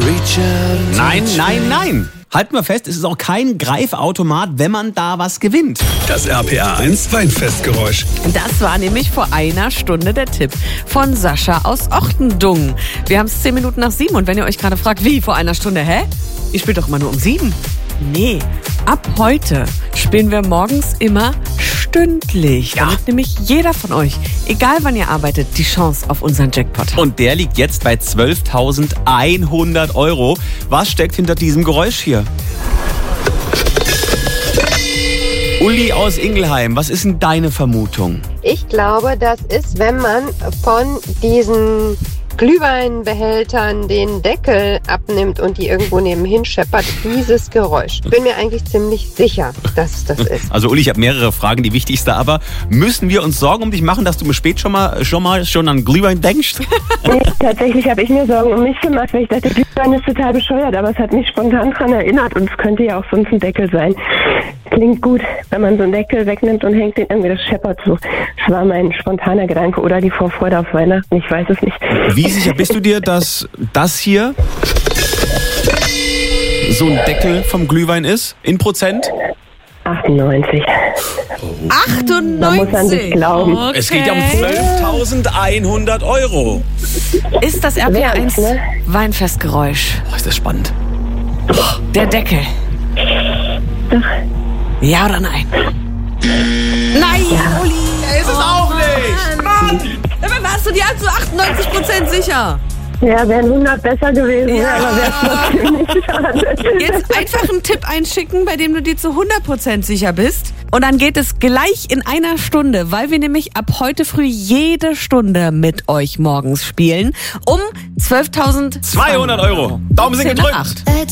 Nein, nein, nein. Halten wir fest, es ist auch kein Greifautomat, wenn man da was gewinnt. Das RPA 1 Weinfestgeräusch. Das war nämlich vor einer Stunde der Tipp von Sascha aus Ochtendungen. Wir haben es 10 Minuten nach 7 und wenn ihr euch gerade fragt, wie vor einer Stunde, Ihr spielt doch immer nur um 7. Nee, ab heute spielen wir morgens immer stündlich. Ja. Damit nämlich jeder von euch, egal wann ihr arbeitet, die Chance auf unseren Jackpot hat. Und der liegt jetzt bei 12.100 Euro. Was steckt hinter diesem Geräusch hier? Uli aus Ingelheim, was ist denn deine Vermutung? Ich glaube, das ist, wenn man von diesen Glühweinbehältern den Deckel abnimmt und die irgendwo nebenhin scheppert, dieses Geräusch. Ich bin mir eigentlich ziemlich sicher, dass es das ist. Also Uli, ich habe mehrere Fragen. Die wichtigste aber, müssen wir uns Sorgen um dich machen, dass du mir spät schon an Glühwein denkst? Nee, tatsächlich habe ich mir Sorgen um mich gemacht, weil ich dachte, Glühwein ist total bescheuert, aber es hat mich spontan daran erinnert und es könnte ja auch sonst ein Deckel sein. Klingt gut, wenn man so einen Deckel wegnimmt und hängt den irgendwie, das scheppert so. Das war mein spontaner Gedanke oder die Vorfreude auf Weihnachten, ich weiß es nicht. Wie sicher bist du dir, dass das hier so ein Deckel vom Glühwein ist? In Prozent? 98. 98! Man muss an dich glauben. Okay. Es geht ja um 12.100 Euro. Ist das RPA 1 ne? Weinfestgeräusch? Oh, ist das spannend. Der Deckel. Ja oder nein? Nein, Uli! Ist es auch nicht! Mann! Dabei warst du dir zu 98% sicher. Ja, wären 100 besser gewesen, aber wäre es trotzdem nicht schade. Jetzt einfach einen Tipp einschicken, bei dem du dir zu 100% sicher bist. Und dann geht es gleich in einer Stunde, weil wir nämlich ab heute früh jede Stunde mit euch morgens spielen. Um 12.200 200 Euro. Daumen sind 10 nach gedrückt. 8.